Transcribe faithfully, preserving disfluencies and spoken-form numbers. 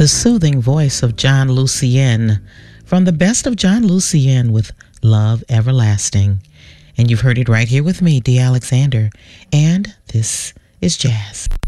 the soothing voice of John Lucien from the best of John Lucien with Love Everlasting. And you've heard it right here with me, Dee Alexander. And this is Jazz.